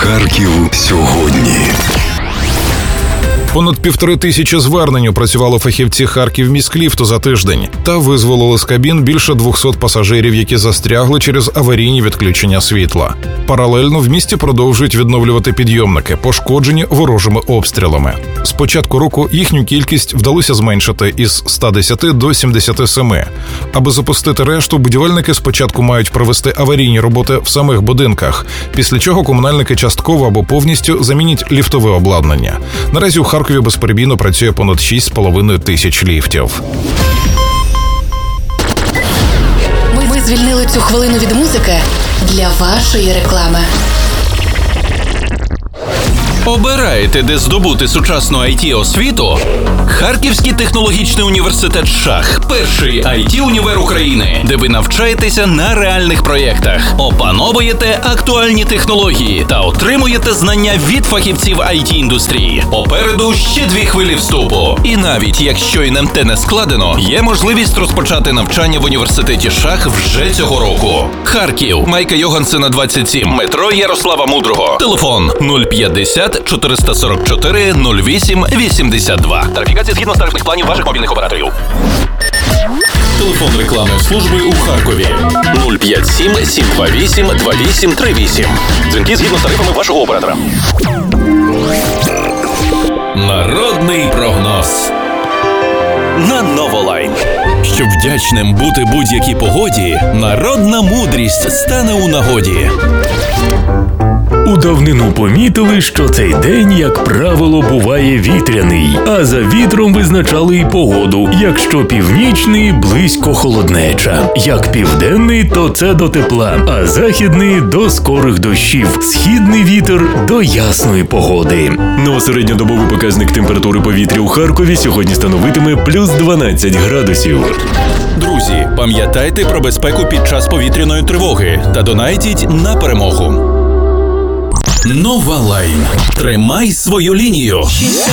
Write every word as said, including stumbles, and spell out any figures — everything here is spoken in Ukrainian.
Харків сьогодні. Понад півтори тисячі звернень опрацювали фахівці Харківміськліфту за тиждень та визволили з кабін більше двохсот пасажирів, які застрягли через аварійні відключення світла. Паралельно в місті продовжують відновлювати підйомники, пошкоджені ворожими обстрілами. З початку року їхню кількість вдалося зменшити із ста десяти до сімдесяти семи. Аби запустити решту, будівельники спочатку мають провести аварійні роботи в самих будинках, після чого комунальники частково або повністю замінять ліфтове обладнання. Наразі у Харкові безперебійно працює понад шість з половиною тисяч ліфтів. Ми, ми звільнили цю хвилину від музики для вашої реклами. Обираєте, де здобути сучасну ай ті-освіту? Харківський технологічний університет «Шах» – перший ай ті-універ України, де ви навчаєтеся на реальних проєктах, опановуєте актуальні технології та отримуєте знання від фахівців ай ті-індустрії. Попереду ще дві хвилі вступу. І навіть якщо ен ем те не складено, є можливість розпочати навчання в університеті «Шах» вже цього року. Харків, Майка Йогансена, двадцять сім, метро Ярослава Мудрого. Телефон нуль п'ятдесят чотириста сорок чотири нуль вісім вісімдесят два. Тарифікація згідно з тарифних планів ваших мобільних операторів. Телефон рекламної служби у Харкові нуль п'ять сім сім два вісім два вісім три вісім. Дзвінки згідно з тарифами вашого оператора. Народний прогноз на Новолайн. Щоб вдячним бути будь-якій погоді, народна мудрість стане у нагоді. У давнину помітили, що цей день, як правило, буває вітряний, а за вітром визначали й погоду. Якщо північний – близько холоднеча, як південний – то це до тепла, а західний – до скорих дощів, східний вітер – до ясної погоди. Ну а середньодобовий показник температури повітря у Харкові сьогодні становитиме плюс дванадцять градусів. Друзі, пам'ятайте про безпеку під час повітряної тривоги та донайтіть на перемогу. Новолайн. Тримай свою лінію.